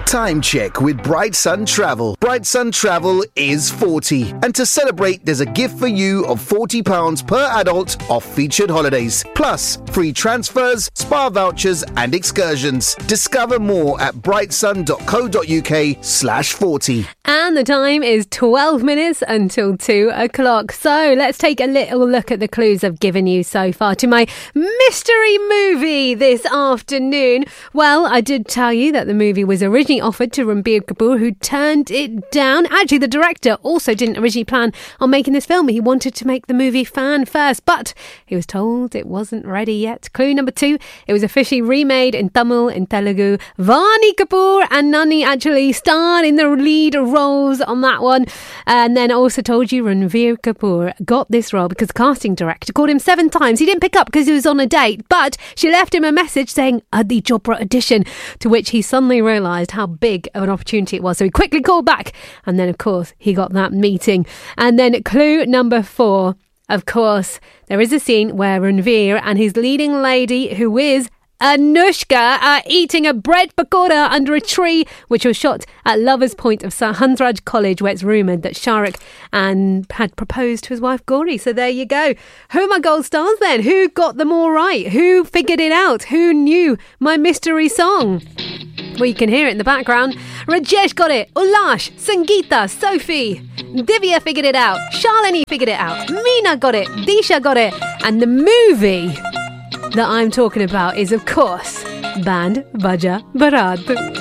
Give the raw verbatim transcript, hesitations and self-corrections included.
Time check with Bright Sun Travel. Bright Sun Travel is forty. And to celebrate, there's a gift for you of forty pounds per adult off featured holidays. Plus, free transfers, spa vouchers and excursions. Discover more at brightsun.co.uk slash 40. And the time is twelve minutes until two o'clock. So let's take a little look at the clues I've given you so far to my mystery movie this afternoon. Well, I did tell you that the movie was originally offered to Ranbir Kapoor, who turned it down. Actually, the director also didn't originally plan on making this film. He wanted to make the movie fan first, but he was told it wasn't ready yet. Clue number two, it was officially remade in Tamil and Telugu. Vani Kapoor and Nani actually starred in the lead roles on that one. And then I also told you Ranbir Kapoor got this role because the casting director called him seven times. He didn't pick up because he was on a date, but she left him a message saying Adi Chopra audition, to which he suddenly realised how big of an opportunity it was. So he quickly called back, and then of course he got that meeting. And then clue number four, of course, there is a scene where Ranveer and his leading lady, who is Anushka, are eating a bread pakora under a tree, which was shot at Lovers Point of Sahandraj College, where it's rumoured that Shah Rukh and had proposed to his wife Gauri. So there you go. Who are my gold stars then? Who got them all right? Who figured it out? Who knew my mystery song? Well, you can hear it in the background. Rajesh got it. Ulash, Sangeeta, Sophie, Divya figured it out. Shalini figured it out. Meena got it. Disha got it. And the movie that I'm talking about is, of course, Band Baja Barat.